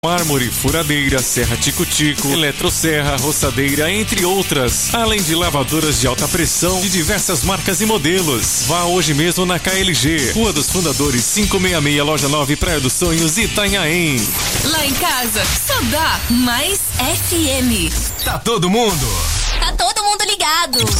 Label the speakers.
Speaker 1: Mármore, furadeira, serra tico-tico, eletroserra, roçadeira, entre outras. Além de lavadoras de alta pressão de diversas marcas e modelos. Vá hoje mesmo na KLG, Rua dos Fundadores 566, Loja 9, Praia dos Sonhos, Itanhaém.
Speaker 2: Lá em casa, só dá mais FM.
Speaker 3: Tá todo mundo
Speaker 2: ligado.